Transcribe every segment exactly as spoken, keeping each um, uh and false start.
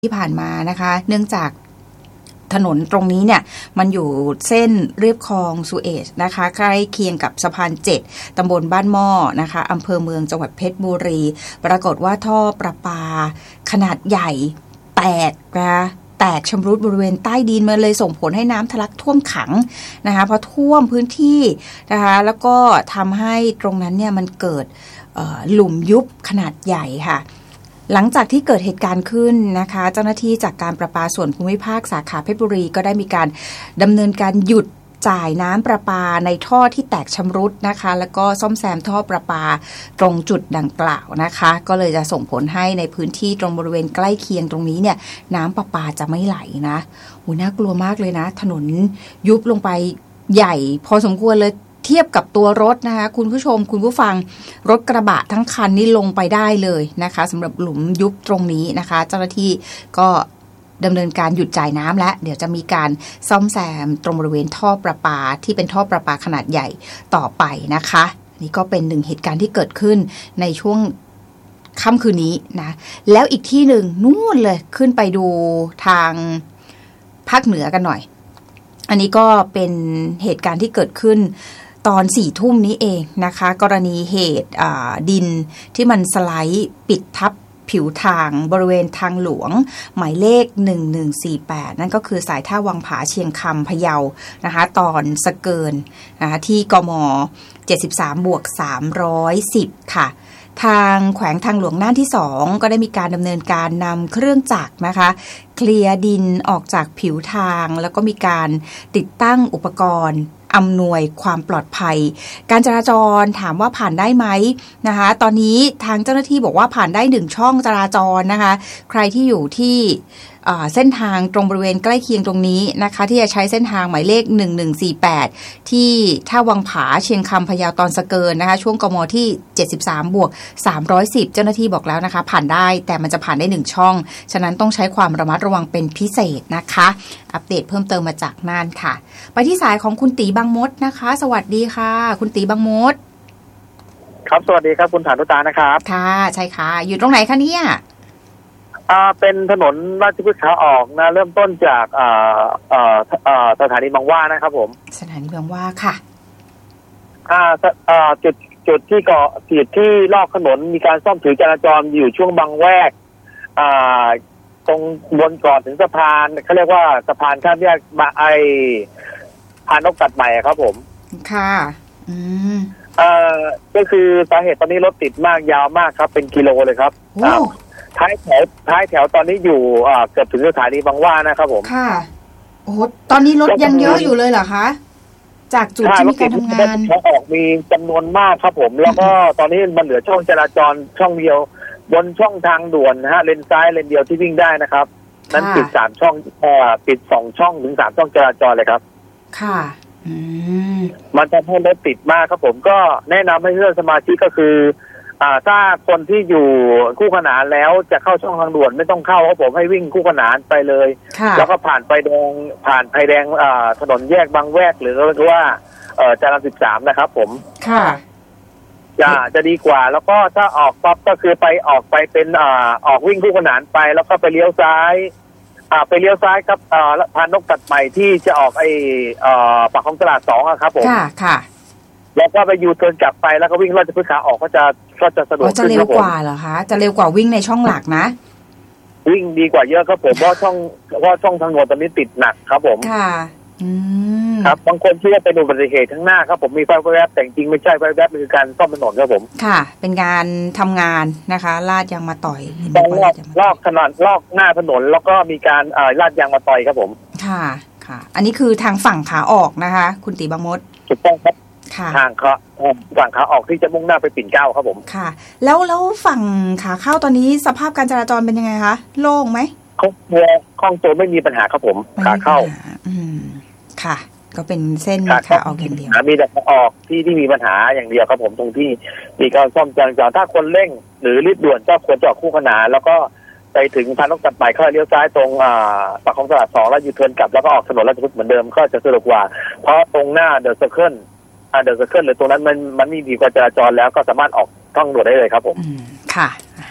ที่ผ่านมานะคะเนื่องจากถนนตรงนี้เนี่ยมันอยู่เส้นเรียบคลองสุเอซนะคะใกล้เคียงกับสะพานเจ็ดตำบลบ้านหม้อนะคะอำเภอเมืองจังหวัดเพชรบุรีปรากฏว่าท่อประปาขนาดใหญ่แตกนะแตกชำรุดบริเวณใต้ดินมาเลยส่งผลให้น้ำทะลักท่วมขังนะคะพอท่วมพื้นที่นะคะแล้วก็ทำให้ตรงนั้นเนี่ยมันเกิดหลุมยุบขนาดใหญ่ค่ะหลังจากที่เกิดเหตุการณ์ขึ้นนะคะเจ้าหน้าที่จากการประปาส่วนภูมิภาคสาขาเพชรบุรีก็ได้มีการดำเนินการหยุดจ่ายน้ำประปาในท่อที่แตกชำรุดนะคะแล้วก็ซ่อมแซมท่อประปาตรงจุดดังกล่าวนะคะก็เลยจะส่งผลให้ในพื้นที่ตรงบริเวณใกล้เคียงตรงนี้เนี่ยน้ำประปาจะไม่ไหลนะโหน่ากลัวมากเลยนะถนนยุบลงไปใหญ่พอสมควรเลยเทียบกับตัวรถนะคะคุณผู้ชมคุณผู้ฟังรถกระบะทั้งคันนี่ลงไปได้เลยนะคะสำหรับหลุมยุบตรงนี้นะคะเจ้าหน้าที่ก็ดำเนินการหยุดจ่ายน้ำและเดี๋ยวจะมีการซ่อมแซมตรงบริเวณท่อประปาที่เป็นท่อประปาขนาดใหญ่ต่อไปนะคะนี่ก็เป็นหนึ่งเหตุการณ์ที่เกิดขึ้นในช่วงค่ำคืนนี้นะแล้วอีกที่หนึ่งนู่นเลยขึ้นไปดูทางภาคเหนือกันหน่อยอันนี้ก็เป็นเหตุการณ์ที่เกิดขึ้นตอนสี่ทุ่มนี้เองนะคะกรณีเหตุดินที่มันสไลด์ปิดทับผิวทางบริเวณทางหลวงหมายเลขหนึ่งหนึ่งสี่แปดนั่นก็คือสายท่าวังผาเชียงคำพะเยานะคะตอนสะเกินนะคะที่กมเจ็ดสิบสามบวกสามร้อยสิบค่ะทางแขวงทางหลวงน่านที่สองก็ได้มีการดำเนินการนำเครื่องจักรนะคะเคลียร์ดินออกจากผิวทางแล้วก็มีการติดตั้งอุปกรณ์อำนวยความปลอดภัยการจราจรถามว่าผ่านได้ไหมนะคะตอนนี้ทางเจ้าหน้าที่บอกว่าผ่านได้หนึ่งช่องจราจรนะคะใครที่อยู่ที่เส้นทางตรงบริเวณใกล้เคียงตรงนี้นะคะที่จะใช้เส้นทางหมายเลขหนึ่งหนึ่งสี่แปดที่ท่าวังผาเชียงคำพะเยาตอนสะเกินนะคะช่วงกมที่เจ็ดสิบสามบวกสามร้อยสิบเจ้าหน้าที่บอกแล้วนะคะผ่านได้แต่มันจะผ่านได้หนึ่งช่องฉะนั้นต้องใช้ความระมัดระวังเป็นพิเศษนะคะอัปเดตเพิ่มเติมมาจากน่านค่ะไปที่สายของคุณตีบางมดนะคะสวัสดีค่ะคุณตีบางมดครับสวัสดีครับคุณฐานุตานะครับค่ะใช่ค่ะอยู่ตรงไหนคะเนี่ยอ่าเป็นถนนราชพฤกษ์ขาออกนะเริ่มต้นจากอ่าอ่าอ่าสถานีบางหว่านะครับผมสถานีบางหว่าค่ะอ่าอ่าจุดจุดที่เกาะจุดที่ลอกถนนมีการซ่อมผิวจราจรอยู่ช่วงบางแวกอ่าตรงบนก่อนถึงสะพานเขาเรียกว่าสะพานข้ามแยกมาไอพานนกตัดใหม่ครับผมค่ะอืมเอ่อก็คือสาเหตุตอนนี้รถติดมากยาวมากครับเป็นกิโลเลยครับท้ายแถวท้ายแถวตอนนี้อยู่อ่าเกือบถึงสถานีบางหว่านะครับผมค่ะโอ้ตอนนี้รถยังเยอะอยู่เลยเหรอคะจากจุดที่มีการทำงานเขาออกมีจำนวนมากครับผมแล้วก็ตอนนี้มันเหลือช่องจราจรช่องเดียวบนช่องทางด่วนนะฮะเลนซ้ายเลนเดียวที่วิ่งได้นะครับนั้นปิดสามช่องเอ่อปิดสองช่องถึงสามช่องจราจรเลยครับค่ะอืมมันทำให้รถติดมากครับผมก็แนะนำให้เพื่อนสมาชิกก็คืออ่าถ้าคนที่อยู่คู่ขนานแล้วจะเข้าช่องทางด่วนไม่ต้องเข้าครับผมให้วิ่งคู่ขนานไปเลยแล้วก็ผ่านไฟแดงผ่านไฟแดงอ่าถนนแยกบางแวกหรือเรียกว่าเอ่อจราจรสิบสามนะครับผมค่ะจะจะดีกว่าแล้วก็ถ้าออกปั๊บก็คือไปออกไปเป็นอ่าออกวิ่งคู่ขนานไปแล้วก็ไปเลี้ยวซ้ายอ่าไปเลี้ยวซ้ายครับอ่าพานนกตัดใหม่ที่จะออกไอ้อ่าปากคลองตลาดสองอะครับผมค่ะค่ะแล้วก็ไปยูเทิร์นกลับไปแล้วก็วิ่งราชพฤกษ์ขาออกก็จะก็จะสะดวกขึ้นจะเร็วกว่าเหรอคะจะเร็วกว่าวิ่งในช่องหลักนะวิ่งดีกว่าเยอะครับผมเพราะช่องเพราะช่องทางด่วนตอนนี้ติดหนักครับผมค่ะอืมครับบางคนคิดว่าเป็นอุบัติเหตุข้างหน้าครับผมมีไฟแวบแต่จริงไม่ใช่ไฟแวบคือการซ่อมถนนครับผมค่ะเป็นการทำงานนะคะลาดยางมาต่อยต้องลอกลอกถนนลอกหน้าถนนแล้วก็มีการเอ่อลาดยางมาต่อยครับผมค่ะค่ะอันนี้คือทางฝั่งขาออกนะคะคุณตีบางมดถูกต้องครับทางเขาฝั่งขาออกที่จะมุ่งหน้าไปปิ่นเกล้าครับผมค่ะแล้วแล้วฝั่งขาเข้าตอนนี้สภาพการจราจรเป็นยังไงคะโล่งไหมคล่องตัวคล่องตัวไม่มีปัญหาครับผมขาเข้าอืมค่ะก็เป็นเส้นขาออกอย่างเดียวมีแต่ขาออกที่ที่มีปัญหาอย่างเดียวครับผมตรงที่มีการซ่อมจราจรถ้าคนเร่งหรือรีบด่วนก็ควรจอดคู่ขนานแล้วก็ไปถึงพานนกตัดใหม่เข้าเลี้ยวซ้ายตรงอ่าปากคลองตลาดสองแล้วยูเทิร์นกลับแล้วก็ออกถนนราชพฤกษ์เหมือนเดิมก็จะสะดวกกว่าเพราะตรงหน้าเดอะเซอร์เคิลอ่าเดอะเซอร์เคิลหรือตรงนั้นมันมันมีผิวการจราจรแล้วก็สามารถออกช่องด่วนได้เลยครับผมค่ะ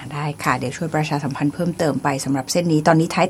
ได้ค่ะเดี๋ยวช่วยประชาสัมพันธ์เพิ่มเติมไปสำหรับเส้นนี้ตอนนี้ท้าย